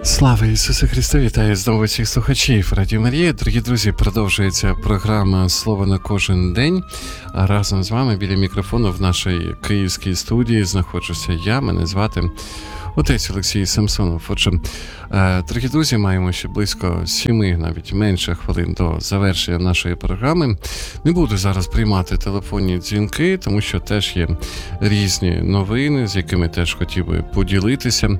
Слава Ісусу Христу! Вітаю знову всіх слухачів Радіо Марія. Дорогі друзі, продовжується програма «Слово на кожен день». Разом з вами біля мікрофону в нашій київській студії знаходжуся я. Мене звати отець Олексій Самсонов. Отже, дорогі друзі, маємо ще близько 7, навіть менше хвилин до завершення нашої програми. Не буду зараз приймати телефонні дзвінки, тому що теж є різні новини, з якими теж хотів би поділитися.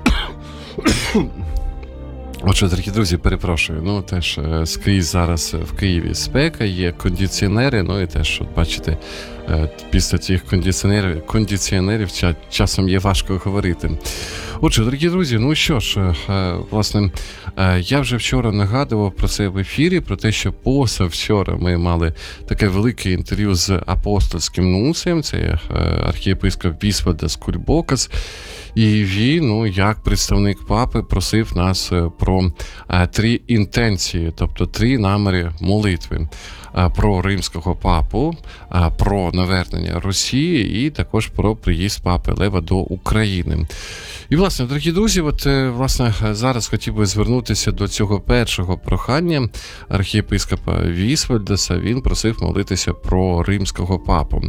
Отже, дорогі друзі, перепрошую, теж скрізь зараз в Києві спека, є кондиціонери, і теж, от бачите, після цих кондиціонерів часом є важко говорити. Отже, дорогі друзі, що ж, власне, я вже вчора нагадував про це в ефірі, про те, що позавчора ми мали таке велике інтерв'ю з апостольським нунцієм, це архієпископ Вісвальдас Кульбокас, і він, як представник папи, просив нас про 3 інтенції, тобто 3 наміри молитви. Про римського папу, про навернення Росії і також про приїзд папи Лева до України. І, власне, дорогі друзі, зараз хотів би звернутися до цього першого прохання архієпископа Вісвальдаса. Він просив молитися про римського папу.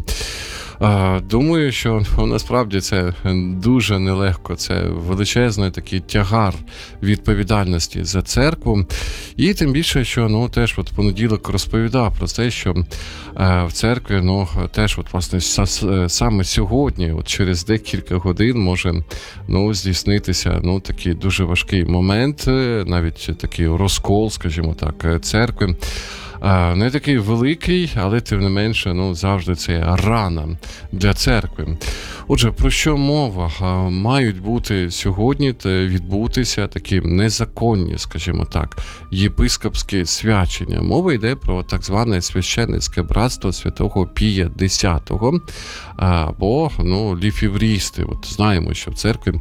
Думаю, що насправді це дуже нелегко, це величезний такий тягар відповідальності за церкву. І тим більше, що теж в понеділок розповідав про те, що в церкві теж саме сьогодні, через декілька годин може здійснитися такий дуже важкий момент, навіть такий розкол, скажімо так, церкви. Не такий великий, але тим не менше, завжди це рана для церкви. Отже, про що мова? Мають бути сьогодні відбутися такі незаконні, скажімо так, єпископські свячення. Мова йде про так зване священницьке братство святого Пія X, або ліфіврісти. Знаємо, що в церкві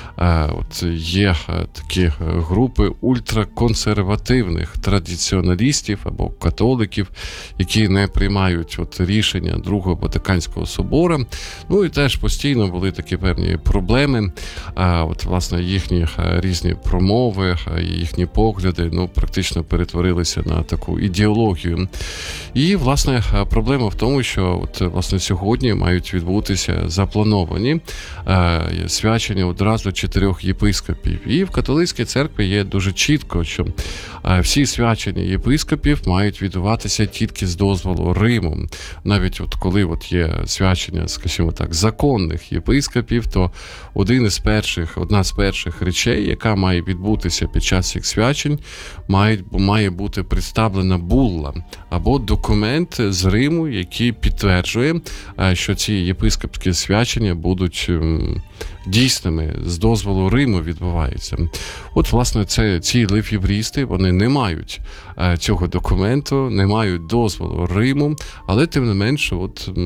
є такі групи ультраконсервативних традиціоналістів або католиків, які не приймають рішення Другого Ватиканського собору. І теж постійно були такі певні проблеми. Власне, їхні різні промови, їхні погляди, практично перетворилися на таку ідеологію. І, власне, проблема в тому, що сьогодні мають відбутися заплановані свячення одразу 4 єпископів. І в католицькій церкві є дуже чітко, що всі свячення єпископів мають відбуватися тільки з дозволу Риму. Навіть коли є свячення, скажімо так, законних єпископів, то одна з перших речей, яка має відбутися під час цих свячень, має бути представлена булла або документ з Риму, який підтверджує, що ці єпископські свячення будуть дійсними, з дозволу Риму відбуваються. Власне, ці лефібристи, вони не мають цього документу, не мають дозволу Риму, але тим не менше,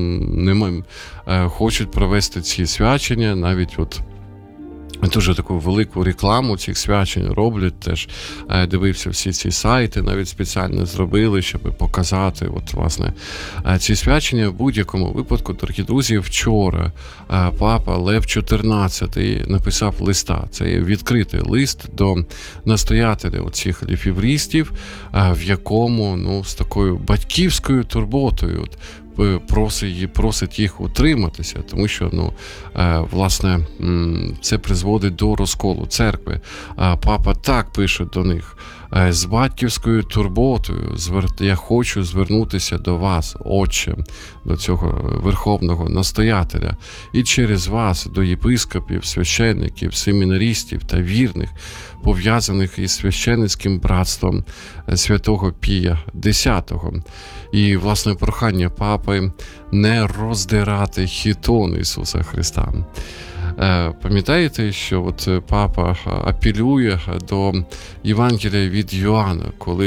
хочуть провести ці свячення, навіть дуже таку велику рекламу цих свячень роблять, теж дивився всі ці сайти, навіть спеціально зробили, щоб показати, власне, ці свячення. В будь-якому випадку, дорогі друзі, вчора папа Лев XIV написав листа. Це є відкритий лист до настоятеля цих лефібристів, в якому, з такою батьківською турботою, просить їх утриматися, тому що, власне, це призводить до розколу церкви. Папа так пише до них: з батьківською турботою я хочу звернутися до вас, Отче, до цього верховного настоятеля, і через вас до єпископів, священників, семінарістів та вірних, пов'язаних із священницьким братством святого Пія X. І, власне, прохання папи не роздирати хітон Ісуса Христа. Пам'ятаєте, що папа апелює до Євангелія від Йоанна, коли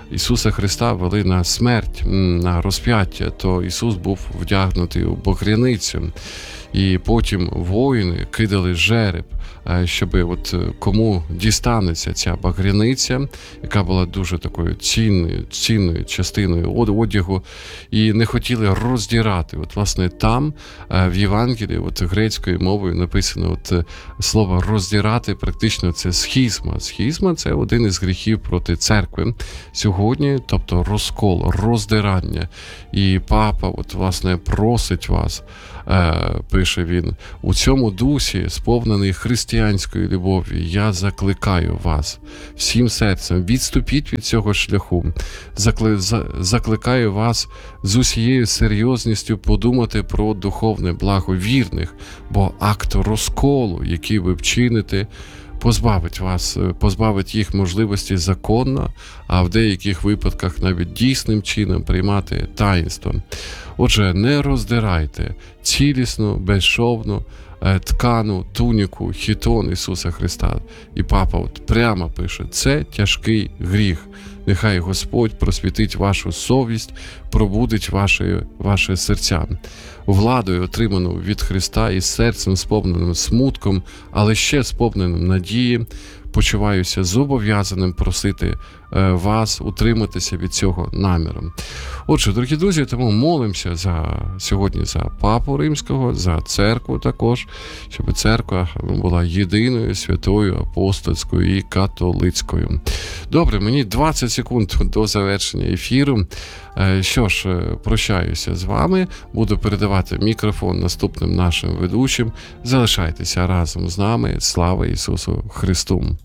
Ісуса Христа вели на смерть, на розп'яття, то Ісус був вдягнутий у багряницю. І потім воїни кидали жереб, щоб кому дістанеться ця багряниця, яка була дуже такою цінною частиною одягу, і не хотіли роздірати. Власне, там в Євангелії грецькою мовою написано слово роздірати, практично це схизма. Схизма – це один із гріхів проти церкви сьогодні, тобто розкол, роздирання. І папа власне просить вас, пише він, у цьому дусі, сповнений християнською любов'ю, я закликаю вас всім серцем, відступіть від цього шляху. Закликаю вас з усією серйозністю подумати про духовне благо вірних, бо акт розколу, який ви вчините, позбавить їх можливості законно, а в деяких випадках навіть дійсним чином приймати таїнство. Отже, не роздирайте цілісну, безшовну ткану, туніку, хітон Ісуса Христа. І папа прямо пише, це тяжкий гріх. Нехай Господь просвітить вашу совість, пробудить ваше серця. Владою, отриману від Христа, і серцем сповненим смутком, але ще сповненим надії, почуваюся зобов'язаним просити вас утриматися від цього наміру. Отже, дорогі друзі, тому молимося сьогодні за Папу Римського, за церкву також, щоб церква була єдиною, святою, апостольською і католицькою. Добре, мені 20 секунд до завершення ефіру. Що ж, прощаюся з вами, буду передавати мікрофон наступним нашим ведучим. Залишайтеся разом з нами. Слава Ісусу Христу!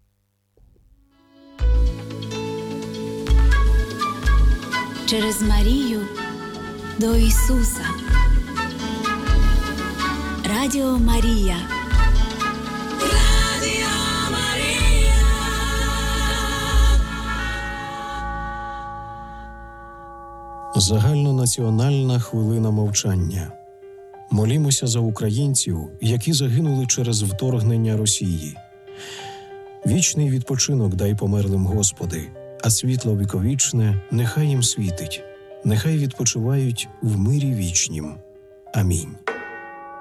Через Марію до Ісуса. Радіо Марія. Радіо Марія. Загальнонаціональна хвилина мовчання. Молімося за українців, які загинули через вторгнення Росії. Вічний відпочинок дай померлим, Господи, а світло віковічне нехай їм світить. Нехай відпочивають в мирі вічнім. Амінь.